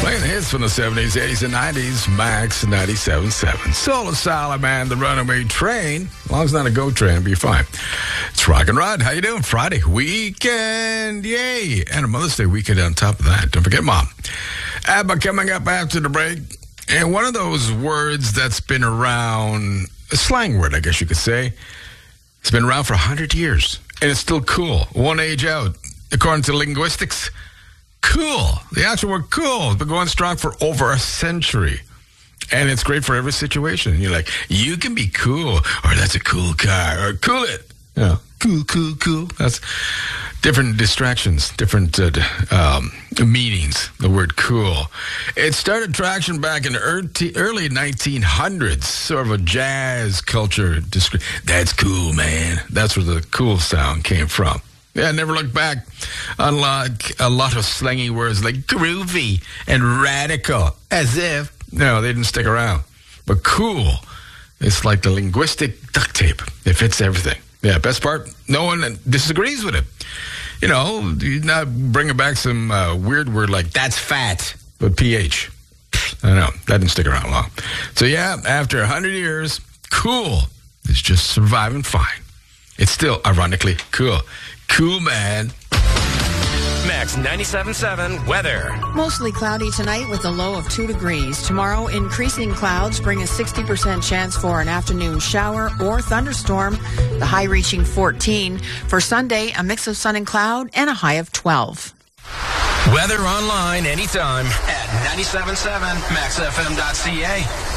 Playing the hits from the 70s, 80s, and 90s, Max 97.7. Soul Asylum, man, the Runaway Train. As long as it's not a GO train, it'll be fine. It's Rock and Rod. How you doing? Friday weekend. Yay. And a Mother's Day weekend on top of that. Don't forget, Mom. ABBA coming up after the break. And one of those words that's been around, a slang word, I guess you could say. It's been around for 100 years. And it's still cool. One age out. According to linguistics, cool. The actual word cool has been going strong for over a century. And it's great for every situation. You're like, you can be cool, or that's a cool car, or cool it. You know, cool. That's different distractions, different meanings, the word cool. It started traction back in the early 1900s, sort of a jazz culture. That's cool, man. That's where the cool sound came from. Yeah, I never looked back. Unlike a lot of slangy words like groovy and radical, as if, no, they didn't stick around. But cool, it's like the linguistic duct tape. It fits everything. Yeah, best part, no one disagrees with it. You know, you're not bringing back some weird word like that's fat, but PH. I know, that didn't stick around long. So yeah, after 100 years, cool is just surviving fine. It's still, ironically, cool. Cool, man. Max 97.7 weather. Mostly cloudy tonight with a low of 2 degrees. Tomorrow, increasing clouds bring a 60% chance for an afternoon shower or thunderstorm, the high reaching 14. For Sunday, a mix of sun and cloud and a high of 12. Weather online anytime at 97.7maxfm.ca.